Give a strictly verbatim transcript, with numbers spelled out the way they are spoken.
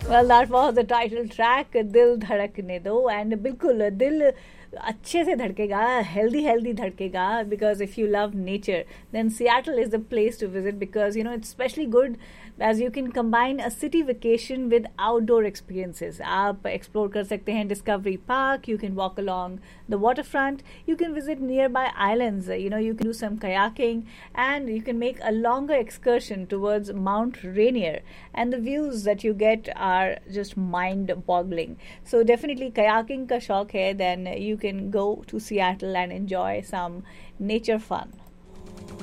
Well, that was the title track, Dil Dhadakne Do, and बिल्कुल दिल अच्छे से धड़केगा, healthy healthy धड़केगा, because if you love nature, then Seattle is the place to visit, because you know it's especially good as you can combine a city vacation with outdoor experiences. आप explore कर सकते हैं Discovery Park, you can walk along the waterfront, you can visit nearby islands, you know, you can do some kayaking, and you can make a longer excursion towards Mount Rainier, and the views that you get are just mind boggling. So definitely kayaking ka शौक है, then you can go to Seattle and enjoy some nature fun.